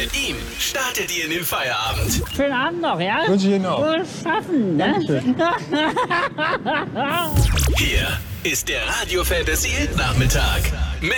Mit ihm startet ihr in den Feierabend. Schönen Abend noch, ja? Wünsche ich Ihnen auch. Wohl schaffen, ne? Hier ist der Radio Fantasy Nachmittag.